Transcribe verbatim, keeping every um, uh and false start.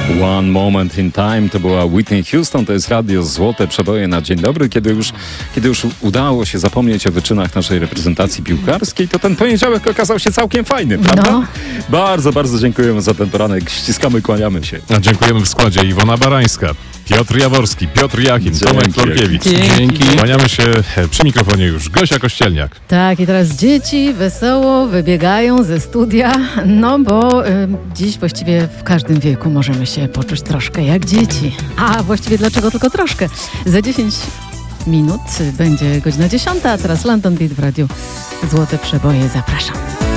One Moment in Time to była Whitney Houston, to jest radio Złote Przeboje na dzień dobry. Kiedy już, kiedy już udało się zapomnieć o wyczynach naszej reprezentacji piłkarskiej, to ten poniedziałek okazał się całkiem fajny, prawda? No. Bardzo, bardzo dziękujemy za ten poranek. Ściskamy, kłaniamy się. A dziękujemy w składzie Iwona Barańska, Piotr Jaworski, Piotr Jachim, Dzięki. Tomek Florkiewicz. Dzięki. Dzięki. Kłaniamy się przy mikrofonie już Gosia Kościelniak. Tak, i teraz dzieci wesoło wybiegają ze studia, no bo y, dziś właściwie w każdym wieku możemy się poczuć troszkę jak dzieci. A właściwie dlaczego tylko troszkę? Za dziesięć minut będzie godzina dziesiąta, a teraz London Beat w radiu Złote Przeboje. Zapraszam.